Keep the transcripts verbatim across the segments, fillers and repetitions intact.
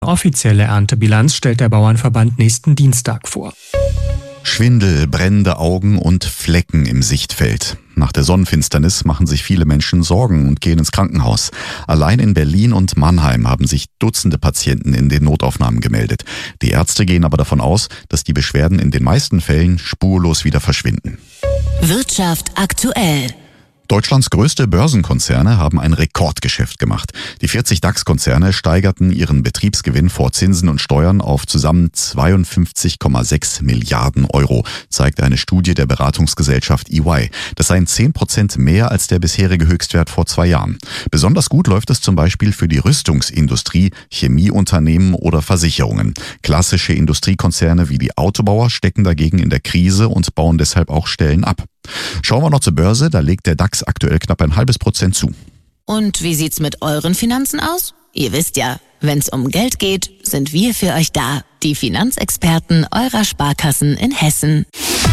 Offizielle Erntebilanz stellt der Bauernverband nächsten Dienstag vor. Schwindel, brennende Augen und Flecken im Sichtfeld. Nach der Sonnenfinsternis machen sich viele Menschen Sorgen und gehen ins Krankenhaus. Allein in Berlin und Mannheim haben sich Dutzende Patienten in den Notaufnahmen gemeldet. Die Ärzte gehen aber davon aus, dass die Beschwerden in den meisten Fällen spurlos wieder verschwinden. Wirtschaft aktuell. Deutschlands größte Börsenkonzerne haben ein Rekordgeschäft gemacht. Die vierzig DAX-Konzerne steigerten ihren Betriebsgewinn vor Zinsen und Steuern auf zusammen zweiundfünfzig Komma sechs Milliarden Euro, zeigt eine Studie der Beratungsgesellschaft E Y. Das seien zehn Prozent mehr als der bisherige Höchstwert vor zwei Jahren. Besonders gut läuft es zum Beispiel für die Rüstungsindustrie, Chemieunternehmen oder Versicherungen. Klassische Industriekonzerne wie die Autobauer stecken dagegen in der Krise und bauen deshalb auch Stellen ab. Schauen wir noch zur Börse, da legt der DAX aktuell knapp ein halbes Prozent zu. Und wie sieht's mit euren Finanzen aus? Ihr wisst ja, wenn's um Geld geht, sind wir für euch da. Die Finanzexperten eurer Sparkassen in Hessen.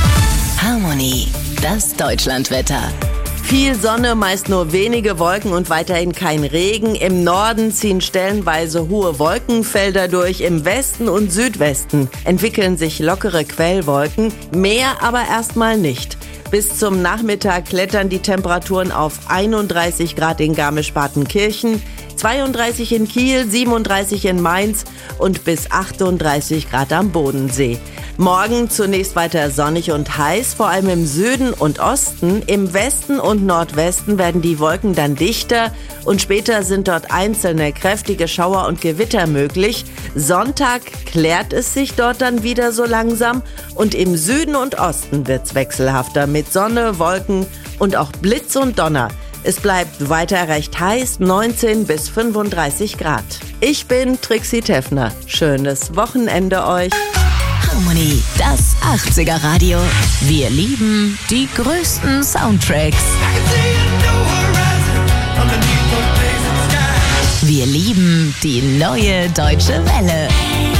Harmony, das Deutschlandwetter. Viel Sonne, meist nur wenige Wolken und weiterhin kein Regen. Im Norden ziehen stellenweise hohe Wolkenfelder durch. Im Westen und Südwesten entwickeln sich lockere Quellwolken, mehr aber erstmal nicht. Bis zum Nachmittag klettern die Temperaturen auf einunddreißig Grad in Garmisch-Partenkirchen, zweiunddreißig in Kiel, siebenunddreißig in Mainz und bis achtunddreißig Grad am Bodensee. Morgen zunächst weiter sonnig und heiß, vor allem im Süden und Osten. Im Westen und Nordwesten werden die Wolken dann dichter und später sind dort einzelne kräftige Schauer und Gewitter möglich. Sonntag klärt es sich dort dann wieder so langsam und im Süden und Osten wird's wechselhafter mit Sonne, Wolken und auch Blitz und Donner. Es bleibt weiter recht heiß, neunzehn bis fünfunddreißig Grad. Ich bin Trixie Teffner. Schönes Wochenende euch. Harmony, das achtziger Radio. Wir lieben die größten Soundtracks. Wir lieben die neue Deutsche Welle.